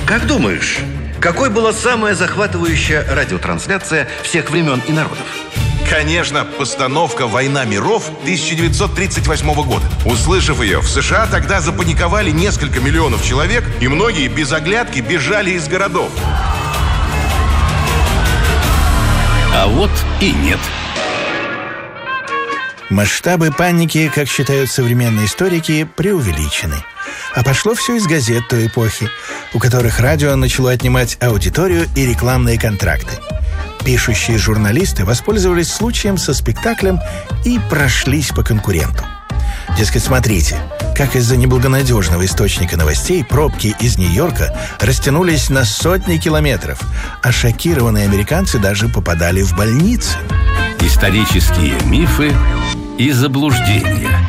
Как думаешь, какой была самая захватывающая радиотрансляция всех времен и народов? Конечно, постановка «Война миров» 1938 года. Услышав ее, в США тогда запаниковали несколько миллионов человек, и многие без оглядки бежали из городов. А вот и нет. Масштабы паники, как считают современные историки, преувеличены. А пошло все из газет той эпохи, у которых радио начало отнимать аудиторию и рекламные контракты. Пишущие журналисты воспользовались случаем со спектаклем и прошлись по конкуренту. Дескать, смотрите, как из-за неблагонадежного источника новостей пробки из Нью-Йорка растянулись на сотни километров, а шокированные американцы даже попадали в больницы. Исторические мифы и заблуждения.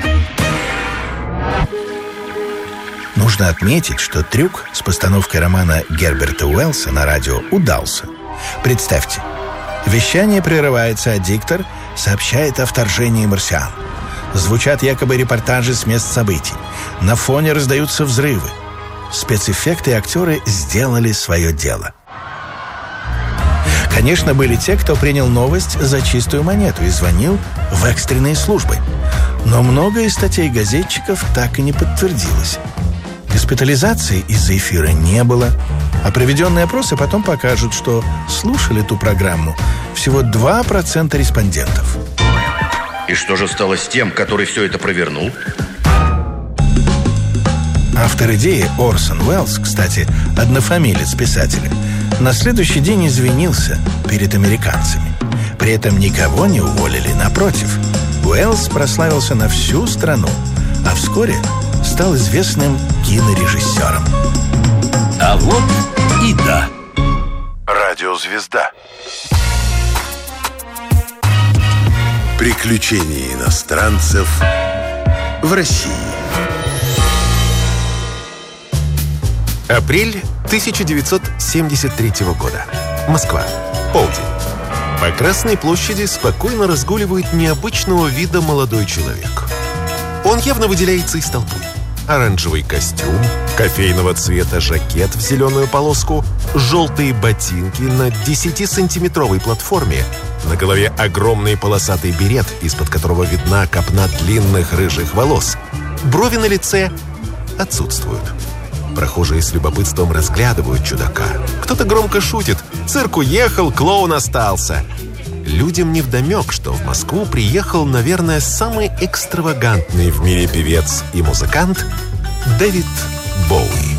Нужно отметить, что трюк с постановкой романа Герберта Уэллса на радио удался. Представьте, вещание прерывается, а диктор сообщает о вторжении марсиан. Звучат якобы репортажи с мест событий. На фоне раздаются взрывы. Спецэффекты и актеры сделали свое дело. Конечно, были те, кто принял новость за чистую монету и звонил в экстренные службы. Но многое из статей газетчиков так и не подтвердилось. Госпитализации из-за эфира не было, а проведенные опросы потом покажут, что слушали ту программу всего 2% респондентов. И что же стало с тем, который все это провернул? Автор идеи Орсон Уэллс, кстати, однофамилец писателя, на следующий день извинился перед американцами. При этом никого не уволили, напротив. Уэллс прославился на всю страну, а вскоре стал известным кинорежиссером. А вот и да. Радиозвезда. Приключения иностранцев в России. Апрель 1973 года. Москва. Полдень. По Красной площади спокойно разгуливает необычного вида молодой человек. Он явно выделяется из толпы. Оранжевый костюм, кофейного цвета жакет в зеленую полоску, желтые ботинки на 10-сантиметровой платформе, на голове огромный полосатый берет, из-под которого видна копна длинных рыжих волос. Брови на лице отсутствуют. Прохожие с любопытством разглядывают чудака. Кто-то громко шутит: «Цирк уехал, клоун остался». Людям невдомек, что в Москву приехал, наверное, самый экстравагантный в мире певец и музыкант Дэвид Боуи.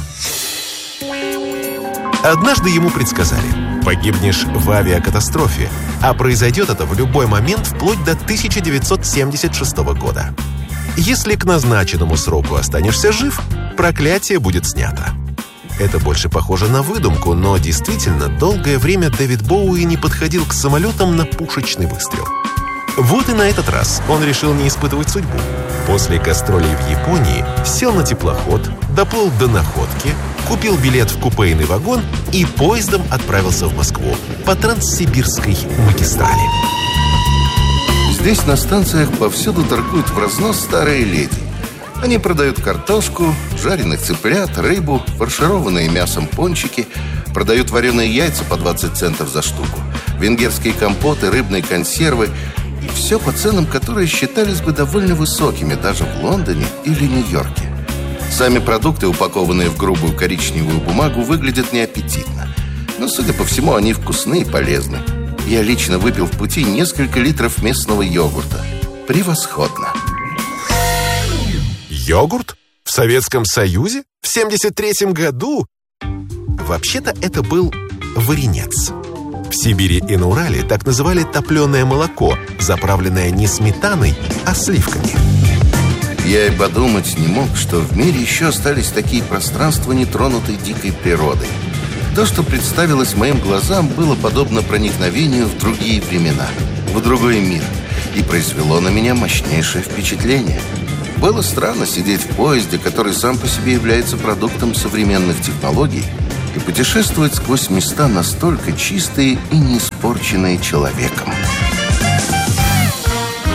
Однажды ему предсказали: погибнешь в авиакатастрофе, а произойдет это в любой момент вплоть до 1976 года. Если к назначенному сроку останешься жив, проклятие будет снято. Это больше похоже на выдумку, но действительно долгое время Дэвид Боуи не подходил к самолетам на пушечный выстрел. Вот и на этот раз он решил не испытывать судьбу. После гастролей в Японии сел на теплоход, доплыл до Находки, купил билет в купейный вагон и поездом отправился в Москву по Транссибирской магистрали. Здесь на станциях повсюду торгуют в разнос старые леди. Они продают картошку, жареных цыплят, рыбу, фаршированные мясом пончики, продают вареные яйца по 20 центов за штуку, венгерские компоты, рыбные консервы. И все по ценам, которые считались бы довольно высокими даже в Лондоне или Нью-Йорке. Сами продукты, упакованные в грубую коричневую бумагу, выглядят неаппетитно. Но, судя по всему, они вкусны и полезны. Я лично выпил в пути несколько литров местного йогурта. Превосходно. Йогурт? В Советском Союзе? В 1973 году? Вообще-то это был варенец. В Сибири и на Урале так называли топленое молоко, заправленное не сметаной, а сливками. Я и подумать не мог, что в мире еще остались такие пространства нетронутой дикой природой. То, что представилось моим глазам, было подобно проникновению в другие времена, в другой мир, и произвело на меня мощнейшее впечатление. Было странно сидеть в поезде, который сам по себе является продуктом современных технологий, и путешествовать сквозь места настолько чистые и не испорченные человеком.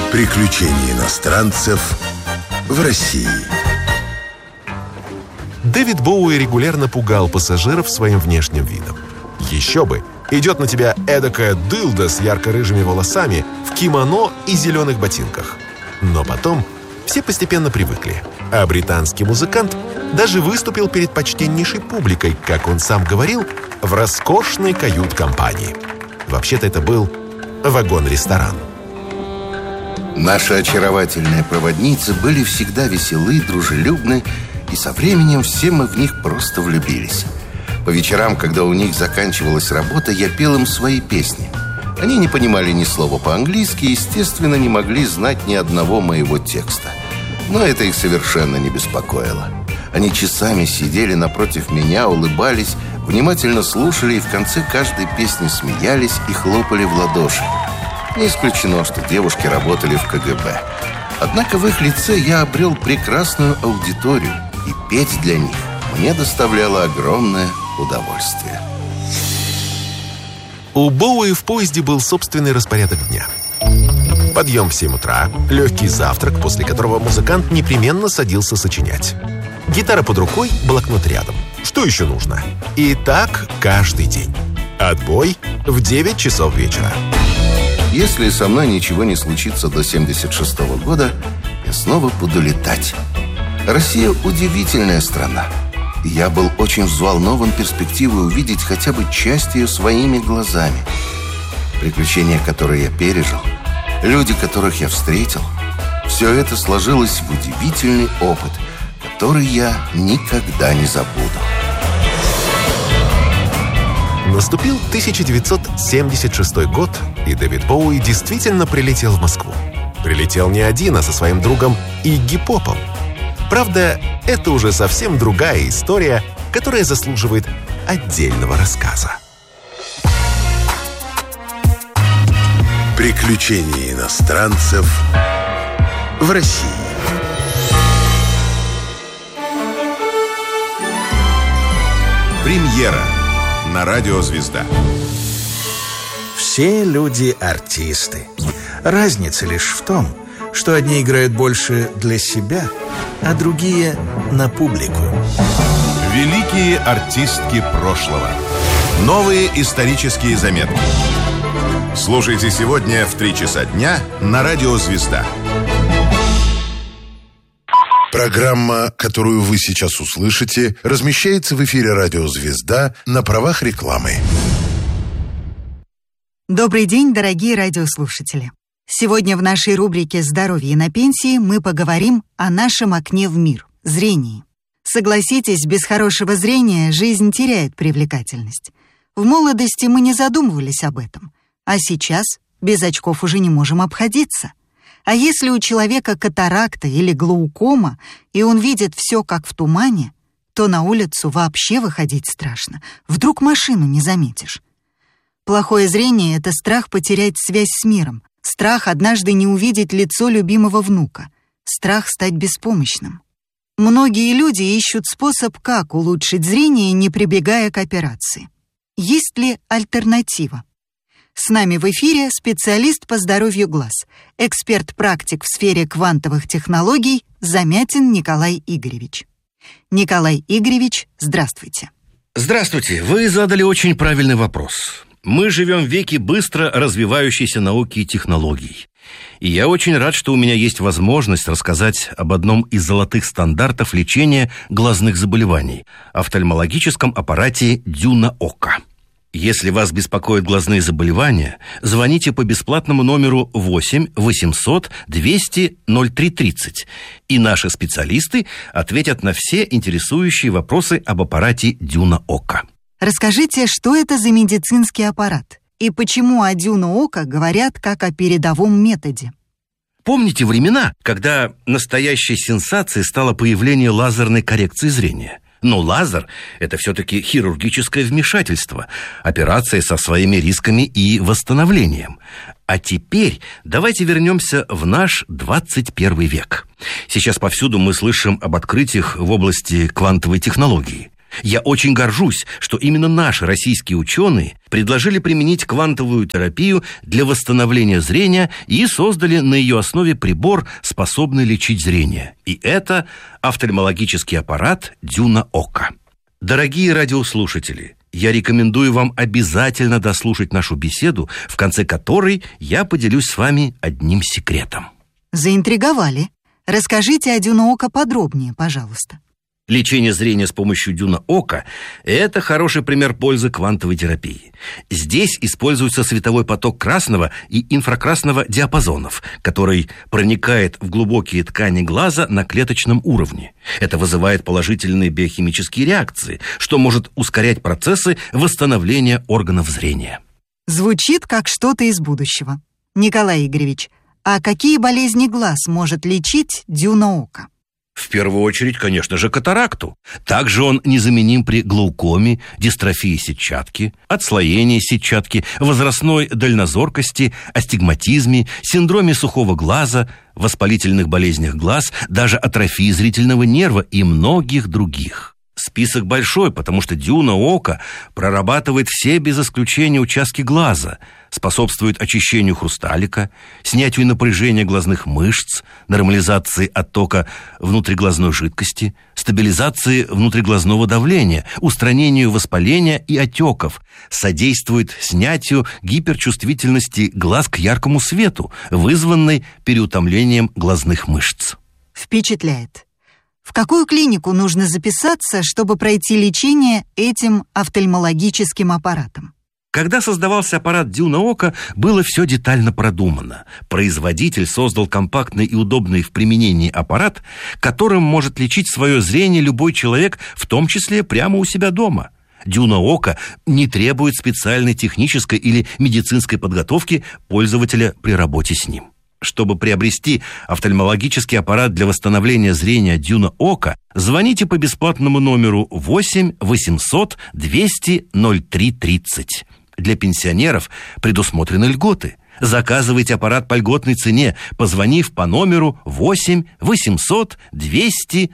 Приключения иностранцев в России. Дэвид Боуи регулярно пугал пассажиров своим внешним видом. Еще бы! Идет на тебя эдакая дылда с ярко-рыжими волосами в кимоно и зеленых ботинках. Но потом все постепенно привыкли, а британский музыкант даже выступил перед почтеннейшей публикой, как он сам говорил, в роскошной кают-компании. Вообще-то это был вагон-ресторан. Наши очаровательные проводницы были всегда веселы, дружелюбны, и со временем все мы в них просто влюбились. По вечерам, когда у них заканчивалась работа, я пел им свои песни. Они не понимали ни слова по-английски и, естественно, не могли знать ни одного моего текста. Но это их совершенно не беспокоило. Они часами сидели напротив меня, улыбались, внимательно слушали и в конце каждой песни смеялись и хлопали в ладоши. Не исключено, что девушки работали в КГБ. Однако в их лице я обрел прекрасную аудиторию, и петь для них мне доставляло огромное удовольствие. У Боуи в поезде был собственный распорядок дня. Подъем в 7 утра, легкий завтрак, после которого музыкант непременно садился сочинять. Гитара под рукой, блокнот рядом. Что еще нужно? И так каждый день. Отбой в 9 часов вечера. Если со мной ничего не случится до 76-го года, я снова буду летать. Россия удивительная страна. Я был очень взволнован перспективой увидеть хотя бы часть ее своими глазами. Приключения, которые я пережил, люди, которых я встретил, все это сложилось в удивительный опыт, который я никогда не забуду. Наступил 1976 год, и Дэвид Боуи действительно прилетел в Москву. Прилетел не один, а со своим другом Игги Попом. Правда, это уже совсем другая история, которая заслуживает отдельного рассказа. Приключения иностранцев в России. Премьера на радио «Звезда». Все люди артисты. Разница лишь в том, что одни играют больше для себя, а другие на публику. Великие артистки прошлого. Новые исторические заметки. Слушайте сегодня в 3 часа дня на радио «Звезда». Программа, которую вы сейчас услышите, размещается в эфире радио «Звезда» на правах рекламы. Добрый день, дорогие радиослушатели. Сегодня в нашей рубрике «Здоровье на пенсии» мы поговорим о нашем окне в мир – зрении. Согласитесь, без хорошего зрения жизнь теряет привлекательность. В молодости мы не задумывались об этом, а сейчас без очков уже не можем обходиться. А если у человека катаракта или глаукома, и он видит все как в тумане, то на улицу вообще выходить страшно. Вдруг машину не заметишь. Плохое зрение — это страх потерять связь с миром, страх однажды не увидеть лицо любимого внука, страх стать беспомощным. Многие люди ищут способ, как улучшить зрение, не прибегая к операции. Есть ли альтернатива? С нами в эфире специалист по здоровью глаз, эксперт-практик в сфере квантовых технологий Замятин Николай Игоревич. Николай Игоревич, здравствуйте. Здравствуйте. Вы задали очень правильный вопрос. Мы живем в веке быстро развивающейся науки и технологий. И я очень рад, что у меня есть возможность рассказать об одном из золотых стандартов лечения глазных заболеваний – офтальмологическом аппарате «Дюна Ока». Если вас беспокоят глазные заболевания, звоните по бесплатному номеру 8 800 200 0330, и наши специалисты ответят на все интересующие вопросы об аппарате «Дюна Ока». Расскажите, что это за медицинский аппарат и почему о «Дюна Ока» говорят как о передовом методе? Помните времена, когда настоящей сенсацией стало появление лазерной коррекции зрения? Но лазер – это все-таки хирургическое вмешательство, операция со своими рисками и восстановлением. А теперь давайте вернемся в наш 21 век. Сейчас повсюду мы слышим об открытиях в области квантовой технологии. Я очень горжусь, что именно наши российские ученые предложили применить квантовую терапию для восстановления зрения и создали на ее основе прибор, способный лечить зрение. И это офтальмологический аппарат Дюна Ока. Дорогие радиослушатели, я рекомендую вам обязательно дослушать нашу беседу, в конце которой я поделюсь с вами одним секретом. Заинтриговали. Расскажите о Дюна Ока подробнее, пожалуйста. Лечение зрения с помощью Дюна Ока – это хороший пример пользы квантовой терапии. Здесь используется световой поток красного и инфракрасного диапазонов, который проникает в глубокие ткани глаза на клеточном уровне. Это вызывает положительные биохимические реакции, что может ускорять процессы восстановления органов зрения. Звучит как что-то из будущего. Николай Игоревич, а какие болезни глаз может лечить Дюна Ока? В первую очередь, конечно же, катаракту. Также он незаменим при глаукоме, дистрофии сетчатки, отслоении сетчатки, возрастной дальнозоркости, астигматизме, синдроме сухого глаза, воспалительных болезнях глаз, даже атрофии зрительного нерва и многих других. Список большой, потому что Дюна Ока прорабатывает все без исключения участки глаза, способствует очищению хрусталика, снятию напряжения глазных мышц, нормализации оттока внутриглазной жидкости, стабилизации внутриглазного давления, устранению воспаления и отеков, содействует снятию гиперчувствительности глаз к яркому свету, вызванной переутомлением глазных мышц. Впечатляет. В какую клинику нужно записаться, чтобы пройти лечение этим офтальмологическим аппаратом? Когда создавался аппарат Дюна Ока, было все детально продумано. Производитель создал компактный и удобный в применении аппарат, которым может лечить свое зрение любой человек, в том числе прямо у себя дома. Дюна Ока не требует специальной технической или медицинской подготовки пользователя при работе с ним. Чтобы приобрести офтальмологический аппарат для восстановления зрения Дюна Ока, звоните по бесплатному номеру 8 800 200 0330. Для пенсионеров предусмотрены льготы. Заказывайте аппарат по льготной цене, позвонив по номеру 8 800 200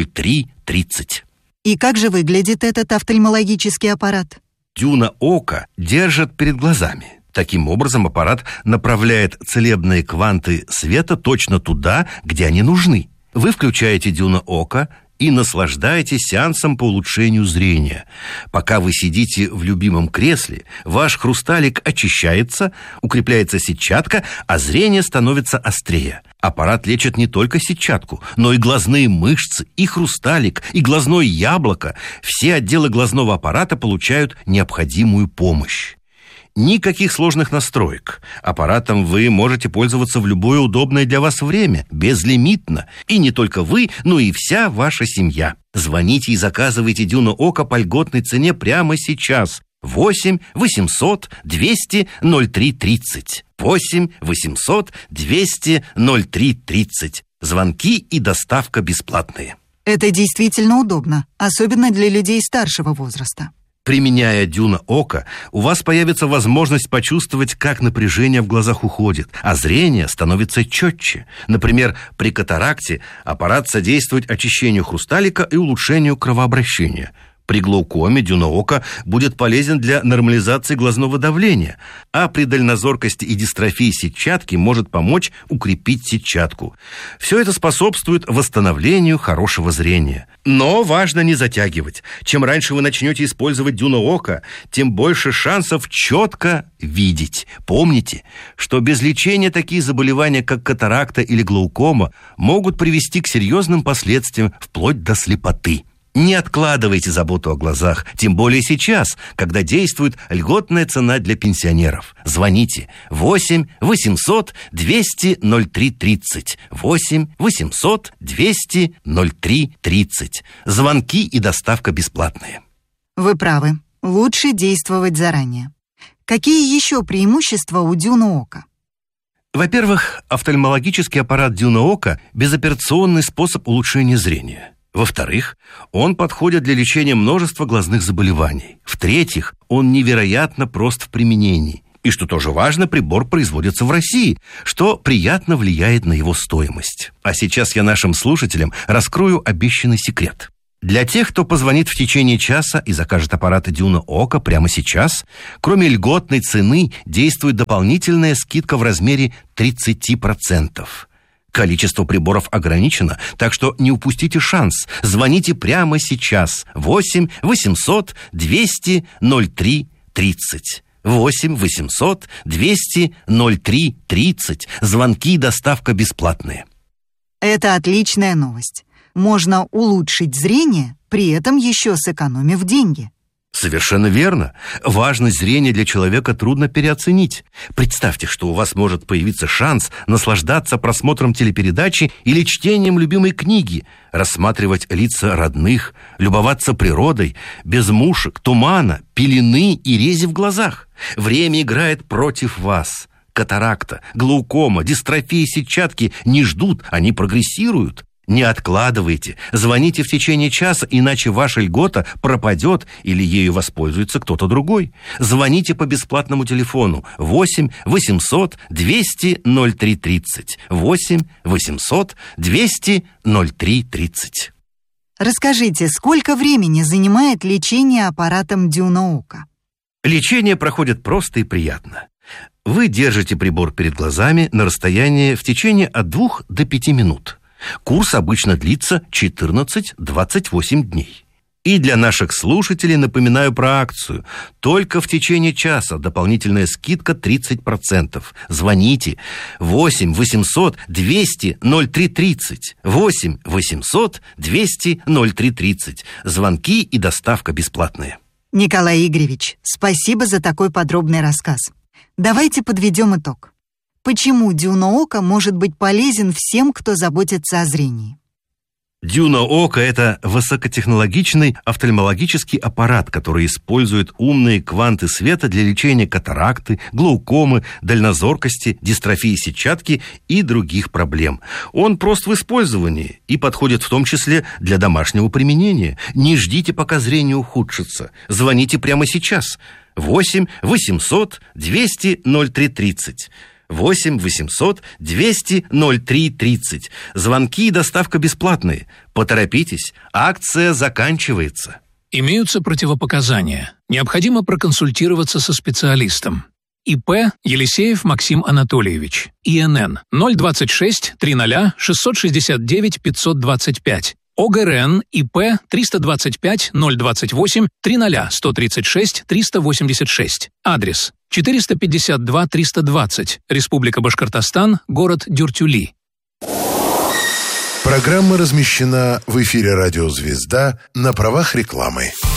0330. И как же выглядит этот офтальмологический аппарат? Дюна Ока держат перед глазами. Таким образом, аппарат направляет целебные кванты света точно туда, где они нужны. Вы включаете Дюна Ока и наслаждаетесь сеансом по улучшению зрения. Пока вы сидите в любимом кресле, ваш хрусталик очищается, укрепляется сетчатка, а зрение становится острее. Аппарат лечит не только сетчатку, но и глазные мышцы, и хрусталик, и глазное яблоко. Все отделы глазного аппарата получают необходимую помощь. Никаких сложных настроек. Аппаратом вы можете пользоваться в любое удобное для вас время, безлимитно. И не только вы, но и вся ваша семья. Звоните и заказывайте Дюна Ока по льготной цене прямо сейчас. 8 800 200 0330. 8 800 200 0330. Звонки и доставка бесплатные. Это действительно удобно, особенно для людей старшего возраста. Применяя Дюна Ока, у вас появится возможность почувствовать, как напряжение в глазах уходит, а зрение становится четче. Например, при катаракте аппарат содействует очищению хрусталика и улучшению кровообращения. При глаукоме Дюна Ока будет полезен для нормализации глазного давления, а при дальнозоркости и дистрофии сетчатки может помочь укрепить сетчатку. Все это способствует восстановлению хорошего зрения. Но важно не затягивать. Чем раньше вы начнете использовать Дюна Ока, тем больше шансов четко видеть. Помните, что без лечения такие заболевания, как катаракта или глаукома, могут привести к серьезным последствиям, вплоть до слепоты. Не откладывайте заботу о глазах, тем более сейчас, когда действует льготная цена для пенсионеров. Звоните 8 800 200 0330. 8 800 200 0330. Звонки и доставка бесплатные. Вы правы. Лучше действовать заранее. Какие еще преимущества у Дюна Ока? Во-первых, офтальмологический аппарат Дюна Ока – безоперационный способ улучшения зрения. Во-вторых, он подходит для лечения множества глазных заболеваний. В-третьих, он невероятно прост в применении. И, что тоже важно, прибор производится в России, что приятно влияет на его стоимость. А сейчас я нашим слушателям раскрою обещанный секрет. Для тех, кто позвонит в течение часа и закажет аппарат Дюна Ока прямо сейчас, кроме льготной цены действует дополнительная скидка в размере 30%. Количество приборов ограничено, так что не упустите шанс. Звоните прямо сейчас. 8 800 200 03 30. 8 800 200 03 30. Звонки и доставка бесплатные. Это отличная новость. Можно улучшить зрение, при этом еще сэкономив деньги. Совершенно верно. Важность зрения для человека трудно переоценить. Представьте, что у вас может появиться шанс наслаждаться просмотром телепередачи или чтением любимой книги, рассматривать лица родных, любоваться природой, без мушек, тумана, пелены и рези в глазах. Время играет против вас. Катаракта, глаукома, дистрофия сетчатки не ждут, они прогрессируют. Не откладывайте, звоните в течение часа, иначе ваша льгота пропадет или ею воспользуется кто-то другой. Звоните по бесплатному телефону 8 800 200 03 30. 8 800 200 03 30. Расскажите, сколько времени занимает лечение аппаратом Дюна Ока? Лечение проходит просто и приятно. Вы держите прибор перед глазами на расстоянии в течение от 2 до 5 минут. Курс обычно длится 14-28 дней. И для наших слушателей напоминаю про акцию. Только в течение часа дополнительная скидка 30%. Звоните 8 800 200 03 30. 8 800 200 03 30. Звонки и доставка бесплатные. Николай Игоревич, спасибо за такой подробный рассказ. Давайте подведем итог. Почему Дюна Ока может быть полезен всем, кто заботится о зрении? Дюна Ока – это высокотехнологичный офтальмологический аппарат, который использует умные кванты света для лечения катаракты, глаукомы, дальнозоркости, дистрофии сетчатки и других проблем. Он прост в использовании и подходит в том числе для домашнего применения. Не ждите, пока зрение ухудшится. Звоните прямо сейчас. 8 800 200 03 30. 8 800 200 03 30. Звонки и доставка бесплатные. Поторопитесь, акция заканчивается. Имеются противопоказания. Необходимо проконсультироваться со специалистом. ИП Елисеев Максим Анатольевич. ИНН 026 30 669 525. ОГРН ИП 325 028 30 136 386. Адрес 452 320. Республика Башкортостан, город Дюртюли. Программа размещена в эфире «Радио Звезда» на правах рекламы.